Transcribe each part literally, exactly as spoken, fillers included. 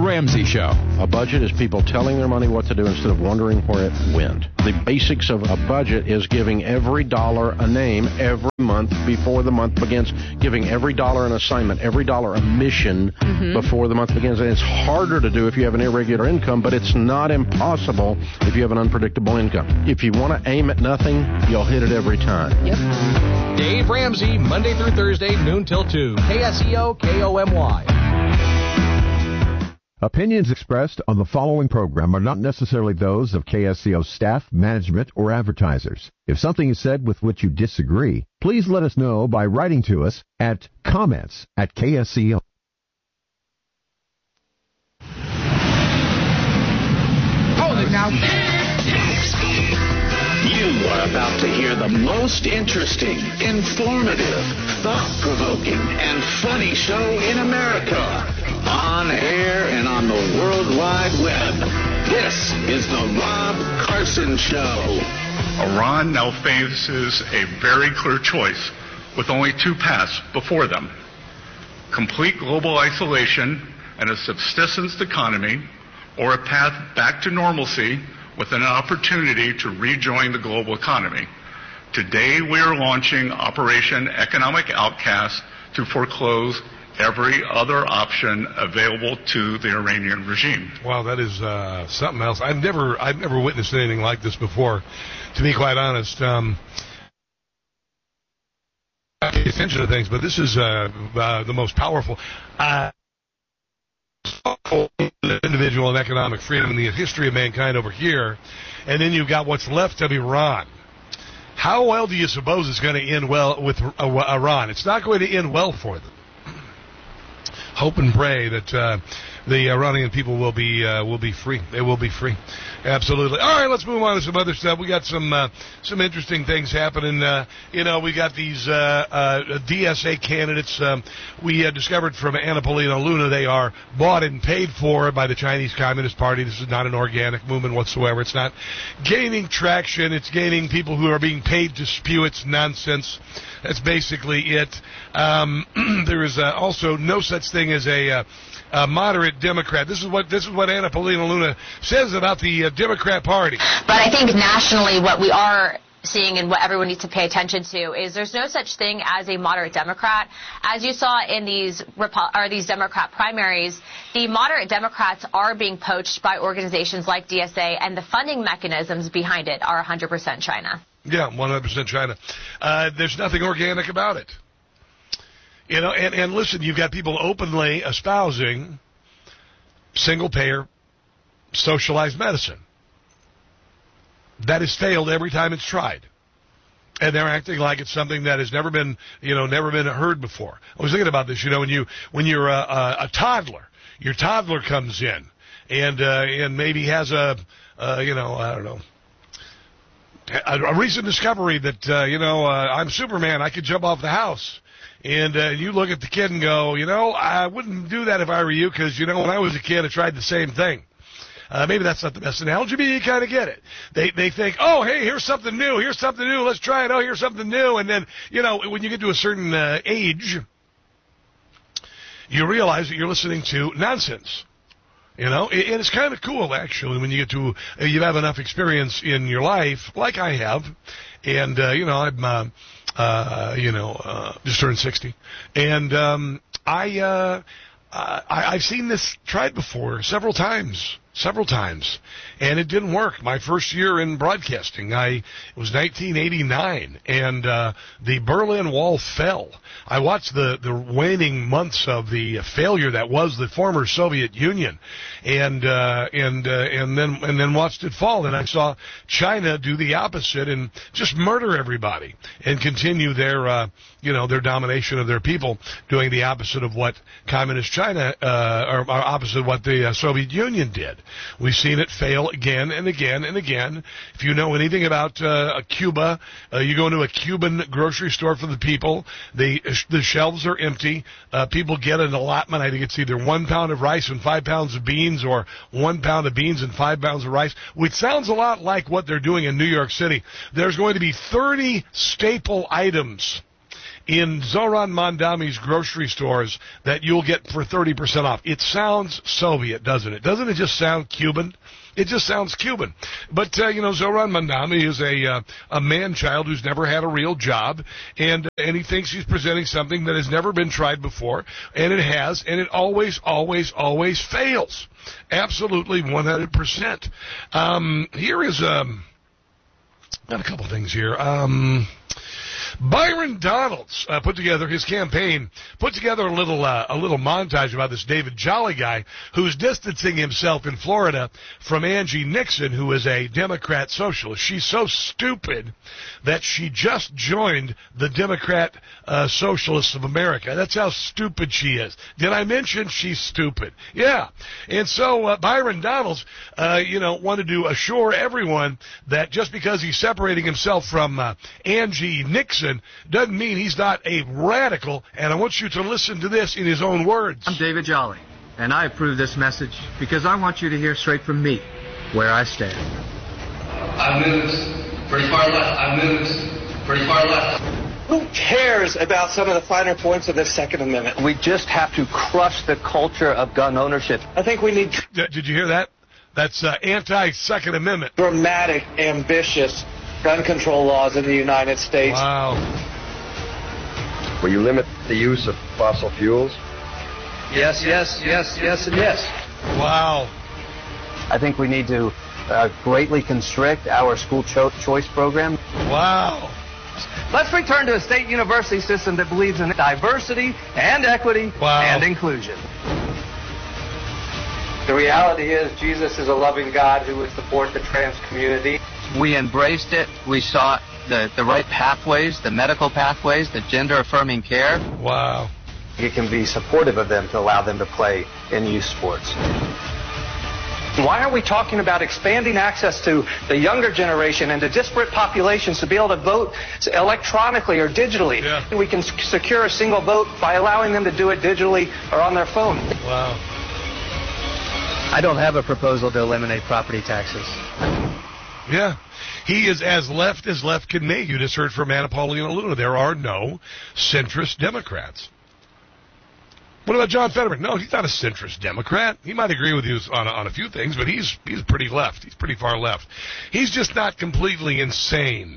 Ramsey Show. A budget is people telling their money what to do instead of wondering where it went. The basics of a budget is giving every dollar a name every month before the month begins, giving every dollar an assignment, every dollar a mission mm-hmm. before the month begins. And it's harder to do if you have an irregular income, but it's not impossible if you have an unpredictable income. If you want to aim at nothing, you'll hit it every time. Yep. Dave Ramsey, Monday through Thursday, noon till two. K S E O, K O M Y. Opinions expressed on the following program are not necessarily those of K S C O staff, management, or advertisers. If something is said with which you disagree, please let us know by writing to us at comments at K S C O. Hold it now. You are about to hear the most interesting, informative, thought-provoking, and funny show in America. On air and on the World Wide Web. This is the Rob Carson Show. Iran now faces a very clear choice with only two paths before them. Complete global isolation and a subsistence economy, or a path back to normalcy with an opportunity to rejoin the global economy. Today we are launching Operation Economic Outcast to foreclose every other option available to the Iranian regime. Wow, that is uh, something else. I've never, I've never witnessed anything like this before. To be quite honest, um, I pay attention to things, but this is uh, uh, the most powerful uh, individual and economic freedom in the history of mankind over here, and then you've got what's left of Iran. How well do you suppose it's going to end well with uh, Iran? It's not going to end well for them. Hope and pray that uh, the Iranian people will be uh, will be free. They will be free. Absolutely. All right, let's move on to some other stuff. We got some uh, some interesting things happening. Uh, you know, we got these uh, uh, D S A candidates. Um, we uh, discovered from Anna Polina Luna they are bought and paid for by the Chinese Communist Party. This is not an organic movement whatsoever. It's not gaining traction. It's gaining people who are being paid to spew its nonsense. That's basically it. Um, there is uh, also no such thing as a, uh, a moderate Democrat. This is what this is what Anna Polina Luna says about the uh, Democrat Party. But I think nationally, what we are seeing and what everyone needs to pay attention to is there's no such thing as a moderate Democrat. As you saw in these Repo- or these Democrat primaries, the moderate Democrats are being poached by organizations like D S A, and the funding mechanisms behind it are one hundred percent China. Yeah, one hundred percent China. Uh, there's nothing organic about it. You know, and, and listen, you've got people openly espousing single-payer socialized medicine. That has failed every time it's tried. And they're acting like it's something that has never been, you know, never been heard before. I was thinking about this, you know, when, you, when you're a, a, a toddler, your toddler comes in and, uh, and maybe has a, uh, you know, I don't know, a, a recent discovery that, uh, you know, uh, I'm Superman, I could jump off the house. And uh, you look at the kid and go, you know, I wouldn't do that if I were you because, you know, when I was a kid, I tried the same thing. Uh, maybe that's not the best analogy, but you kind of get it. They they think, oh, hey, here's something new. Here's something new. Let's try it. Oh, here's something new. And then, you know, when you get to a certain uh, age, you realize that you're listening to nonsense. You know, and it's kind of cool, actually, when you get to, uh, you have enough experience in your life, like I have. And, uh, you know, I'm, uh, uh, you know, uh, just turned sixty. And um, I, uh, I, I've seen this tried before several times. Several times, and it didn't work. My first year in broadcasting, I it was nineteen eighty-nine, and uh, the Berlin Wall fell. I watched the, the waning months of the failure that was the former Soviet Union, and uh, and uh, and then and then watched it fall. And I saw China do the opposite and just murder everybody and continue their uh, you know their domination of their people, doing the opposite of what communist China uh, or, or opposite of what the uh, Soviet Union did. We've seen it fail again and again and again. If you know anything about uh, Cuba, uh, you go into a Cuban grocery store for the people. The the shelves are empty. Uh, people get an allotment. I think it's either one pound of rice and five pounds of beans, or one pound of beans and five pounds of rice, which sounds a lot like what they're doing in New York City. There's going to be thirty staple items. in Zoran Mondami's grocery stores that you'll get for thirty percent off. It sounds Soviet, doesn't it? Doesn't it just sound Cuban? It just sounds Cuban. But, uh, you know, Zoran Mondami is a uh, a man-child who's never had a real job, and and he thinks he's presenting something that has never been tried before, and it has, and it always, always, always fails. Absolutely one hundred percent. Um, here is, um, got a couple things here. Um... Byron Donalds uh, put together his campaign, put together a little uh, a little montage about this David Jolly guy who's distancing himself in Florida from Angie Nixon, who is a Democrat socialist. She's so stupid that she just joined the Democrat uh, Socialists of America. That's how stupid she is. Did I mention she's stupid? Yeah. And so uh, Byron Donalds, uh, you know, wanted to assure everyone that just because he's separating himself from uh, Angie Nixon doesn't mean he's not a radical, and I want you to listen to this in his own words. I'm David Jolly, and I approve this message because I want you to hear straight from me where I stand. I moved pretty far left. I moved pretty far left. Who cares about some of the finer points of the Second Amendment? We just have to crush the culture of gun ownership. I think we need... Did you hear that? That's uh, anti-Second Amendment. Dramatic, ambitious gun control laws in the United States. Wow. Will you limit the use of fossil fuels? Yes, yes, yes, yes, and yes. Wow. I think we need to uh, greatly constrict our school cho- choice program. Wow. Let's return to a state university system that believes in diversity and equity wow. and inclusion. The reality is Jesus is a loving God who would support the trans community. We embraced it. We sought the, the right pathways, the medical pathways, the gender-affirming care. Wow. You can be supportive of them to allow them to play in youth sports. Why are we talking about expanding access to the younger generation and to disparate populations to be able to vote electronically or digitally? Yeah. We can secure a single vote by allowing them to do it digitally or on their phone. Wow. I don't have a proposal to eliminate property taxes. Yeah. He is as left as left can be. You just heard from Anna Paulina Luna. There are no centrist Democrats. What about John Fetterman? No, he's not a centrist Democrat. He might agree with you on a, on a few things, but he's he's pretty left. He's pretty far left. He's just not completely insane.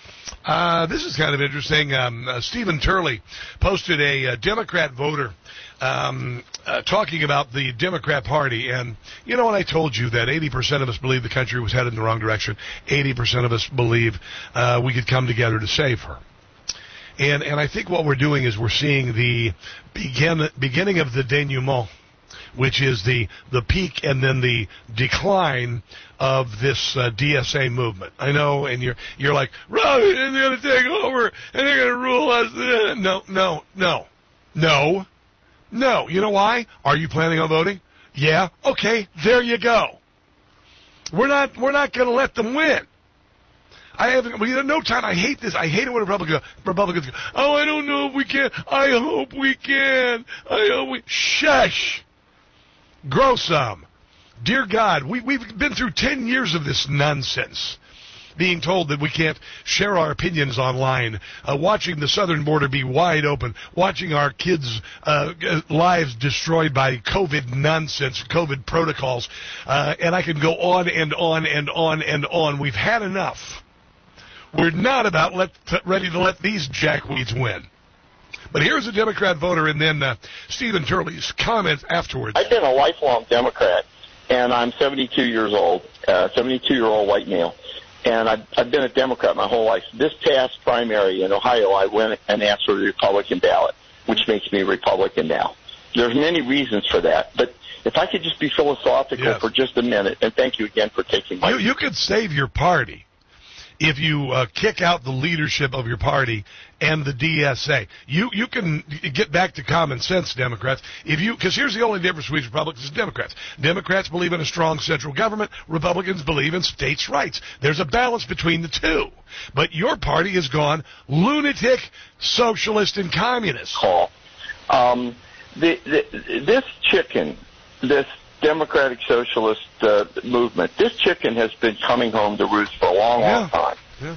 Uh, this is kind of interesting. Um, uh, Stephen Turley posted a, a Democrat voter um, uh, talking about the Democrat Party. And, you know, when I told you that eighty percent of us believe the country was headed in the wrong direction, eighty percent of us believe uh, we could come together to save her. And and I think what we're doing is we're seeing the begin, beginning of the denouement, which is the, the peak and then the decline of this uh, D S A movement. I know, and you're you're like, Robbie, they're going to take over, and they're going to rule us. No, no, no, no, no. You know why? Are you planning on voting? Yeah? Okay, there you go. We're not we're not going to let them win. I have we have no time. I hate this. I hate it when Republicans Republicans go, oh, I don't know if we can. I hope we can. I hope we... Shush. Grow some. Dear God, we, we've been through ten years of this nonsense. Being told that we can't share our opinions online, uh, watching the southern border be wide open, watching our kids' uh, lives destroyed by COVID nonsense, COVID protocols, uh, and I can go on and on and on and on. We've had enough. We're not about let, ready to let these jackweeds win. But here's a Democrat voter, and then uh, Stephen Turley's comments afterwards. I've been a lifelong Democrat, and I'm seventy-two years old, uh, seventy-two-year-old white male, and I've, I've been a Democrat my whole life. This past primary in Ohio, I went and asked for the Republican ballot, which makes me a Republican now. There's many reasons for that, but if I could just be philosophical yes. for just a minute, and thank you again for taking my... You, you could save your party if you uh, kick out the leadership of your party and the D S A. You you can get back to common sense, Democrats. If you because here's the only difference between Republicans and Democrats. Democrats believe in a strong central government. Republicans believe in states' rights. There's a balance between the two. But your party has gone lunatic, socialist, and communist. Call. Um, the, the, this chicken, this Democratic Socialist uh, movement, this chicken has been coming home to roost for a long, yeah. long time. Yeah.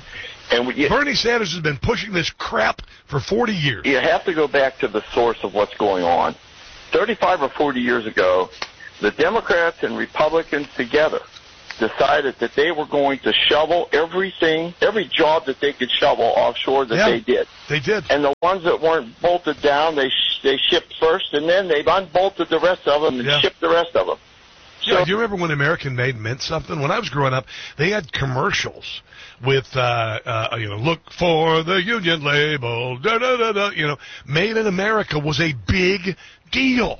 And we, Bernie Sanders has been pushing this crap for forty years. You have to go back to the source of what's going on. thirty-five or forty years ago, the Democrats and Republicans together decided that they were going to shovel everything, every job that they could shovel offshore that yeah, they did. They did. And the ones that weren't bolted down, they sh- they shipped first, and then they unbolted the rest of them and yeah. shipped the rest of them. So, yeah, do you remember when American Made meant something? When I was growing up, they had commercials with, uh, uh, you know, look for the union label, da da da da. You know, Made in America was a big deal.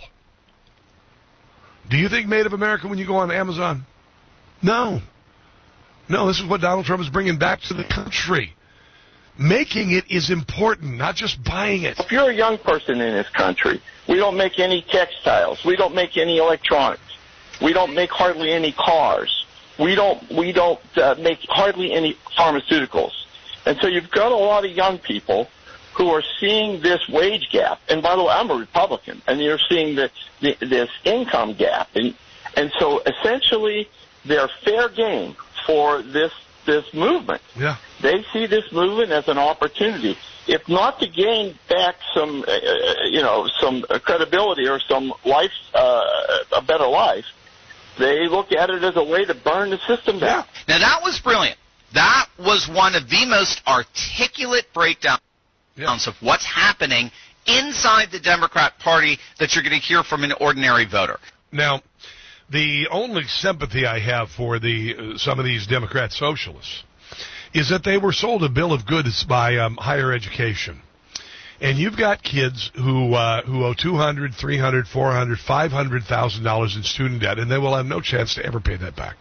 Do you think Made of America when you go on Amazon? No. No, this is what Donald Trump is bringing back to the country. Making it is important, not just buying it. If you're a young person in this country, we don't make any textiles. We don't make any electronics. We don't make hardly any cars. We don't we don't uh, make hardly any pharmaceuticals. And so you've got a lot of young people who are seeing this wage gap. And by the way, I'm a Republican, and you're seeing the, the, this income gap. And, and so essentially they're fair game for this this movement. Yeah. They see this movement as an opportunity, if not to gain back some, uh, you know, some credibility or some life, uh, a better life. They look at it as a way to burn the system down. Now, that was brilliant. That was one of the most articulate breakdowns yeah. of what's happening inside the Democrat Party that you're going to hear from an ordinary voter. Now, the only sympathy I have for the uh, some of these Democrat socialists is that they were sold a bill of goods by um, higher education. And you've got kids who uh, who owe two hundred thousand dollars, three hundred thousand dollars, four hundred thousand dollars, five hundred thousand dollars in student debt, and they will have no chance to ever pay that back.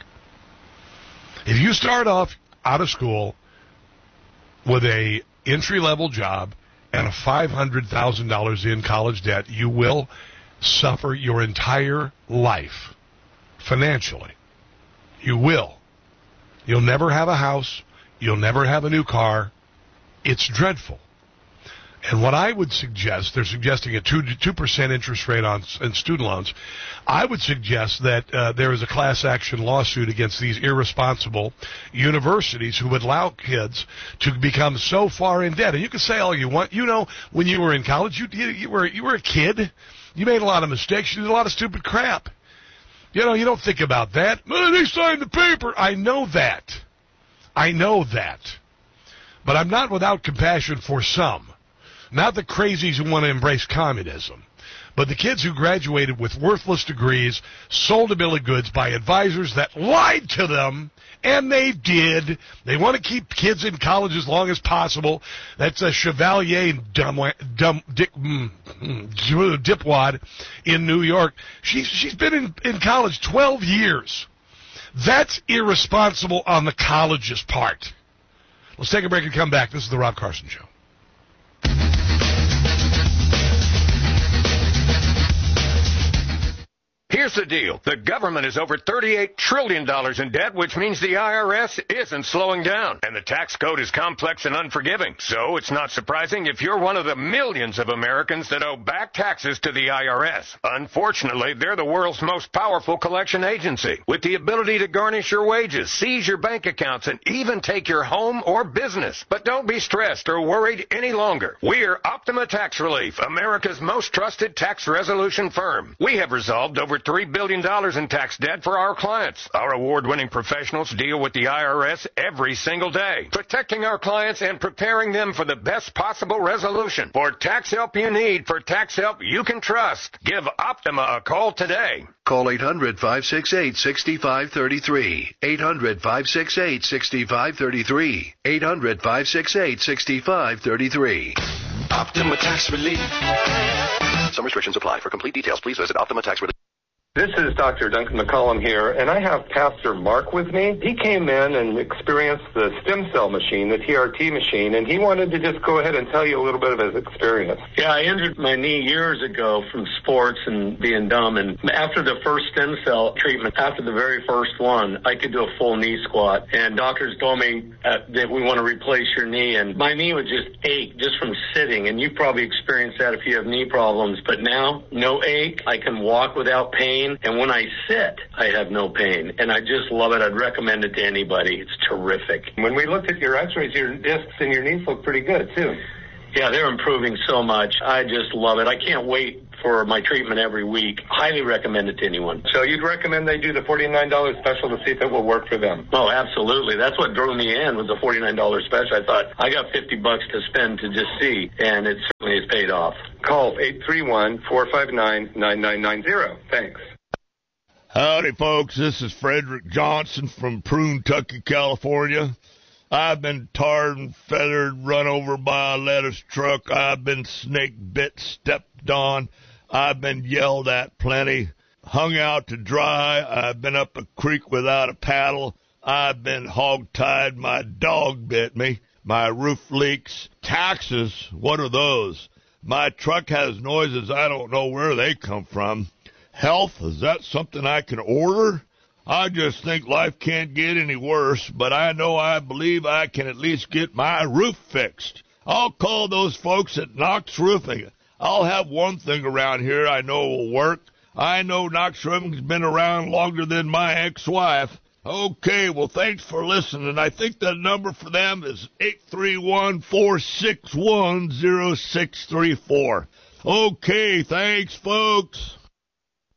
If you start off out of school with a entry-level job and a five hundred thousand dollars in college debt, you will suffer your entire life financially. You will. You'll never have a house. You'll never have a new car. It's dreadful. And what I would suggest, they're suggesting a two percent interest rate on in student loans. I would suggest that uh, there is a class action lawsuit against these irresponsible universities who would allow kids to become so far in debt. And you can say all you want. You know, when you were in college, you, you, you were you were a kid. You made a lot of mistakes. You did a lot of stupid crap. You know, you don't think about that. Oh, they signed the paper. I know that. I know that. But I'm not without compassion for some. Not the crazies who want to embrace communism, but the kids who graduated with worthless degrees, sold a bill of goods by advisors that lied to them, and they did. They want to keep kids in college as long as possible. That's a Chevalier dumb, dumb, dick, mm, mm, dipwad in New York. She's, she's been in, in college twelve years. That's irresponsible on the college's part. Let's take a break and come back. This is the Rob Carson Show. Here's the deal. The government is over thirty-eight trillion dollars in debt, which means the I R S isn't slowing down. And the tax code is complex and unforgiving. So it's not surprising if you're one of the millions of Americans that owe back taxes to the I R S. Unfortunately, they're the world's most powerful collection agency, with the ability to garnish your wages, seize your bank accounts, and even take your home or business. But don't be stressed or worried any longer. We're Optima Tax Relief, America's most trusted tax resolution firm. We have resolved over three billion dollars in tax debt for our clients. Our award-winning professionals deal with the I R S every single day, protecting our clients and preparing them for the best possible resolution. For tax help you need, for tax help you can trust, give Optima a call today. Call eight hundred, five six eight, six five three three. eight hundred, five six eight, six five three three. eight hundred, five six eight, six five three three. Optima Tax Relief. Some restrictions apply. For complete details, please visit Optima Tax Relief. This is Doctor Duncan McCollum here, and I have Pastor Mark with me. He came in and experienced the stem cell machine, the T R T machine, and he wanted to just go ahead and tell you a little bit of his experience. Yeah, I injured my knee years ago from sports and being dumb, and after the first stem cell treatment, after the very first one, I could do a full knee squat, and doctors told me uh, that we want to replace your knee, and my knee would just ache just from sitting, and you've probably experienced that if you have knee problems, but now, no ache. I can walk without pain. pain. And when I sit, I have no pain. And I just love it. I'd recommend it to anybody. It's terrific. When we looked at your x-rays, your discs and your knees look pretty good, too. Yeah, they're improving so much. I just love it. I can't wait for my treatment every week. Highly recommend it to anyone. So you'd recommend they do the forty-nine dollars special to see if it will work for them? Oh, absolutely. That's what drew me in, was the forty-nine dollars special. I thought, I got fifty bucks to spend to just see, and it certainly has paid off. Call eight three one, four five nine, nine nine nine zero. Thanks. Howdy, folks. This is Frederick Johnson from Prune-Tucky, California. I've been tarred and feathered, run over by a lettuce truck. I've been snake bit, stepped on. I've been yelled at plenty, hung out to dry. I've been up a creek without a paddle. I've been hog-tied. My dog bit me. My roof leaks. Taxes, what are those? My truck has noises. I don't know where they come from. Health, is that something I can order? I just think life can't get any worse, but I know I believe I can at least get my roof fixed. I'll call those folks at Knox Roofing. I'll have one thing around here I know will work. I know Knox Roofing's been around longer than my ex-wife. Okay, well, thanks for listening. I think the number for them is eight three one, four six one, zero six three four. Okay, thanks, folks.